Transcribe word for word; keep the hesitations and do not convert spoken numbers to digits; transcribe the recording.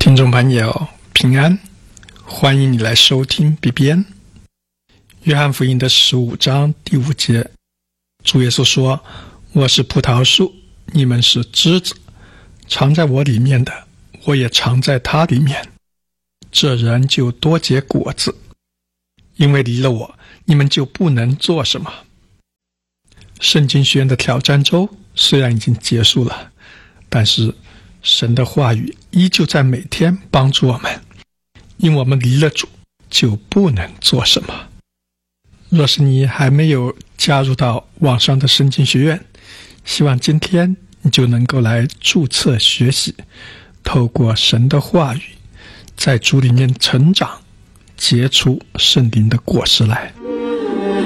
听众朋友平安，欢迎你来收听 B B N。 约翰福音的十五章第五节，主耶稣说，我是葡萄树，你们是枝子，藏在我里面的，我也藏在他里面，这人就多结果子，因为离了我，你们就不能做什么。圣经学院的挑战周虽然已经结束了，但是神的话语依旧在每天帮助我们，因我们离了主就不能做什么。若是你还没有加入到网上的圣经学院，希望今天你就能够来注册学习，透过神的话语在主里面成长，结出圣灵的果实来。